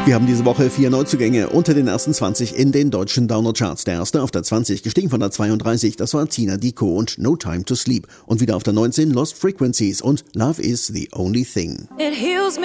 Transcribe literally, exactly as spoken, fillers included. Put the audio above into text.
Wir haben diese Woche vier Neuzugänge unter den ersten zwanzig in den deutschen Download-Charts. Der erste auf der zwanzig, gestiegen von der zweiunddreißig, das war Tina Diko und No Time to Sleep. Und wieder auf der neunzehn Lost Frequencies und Love is the Only Thing. It heals me.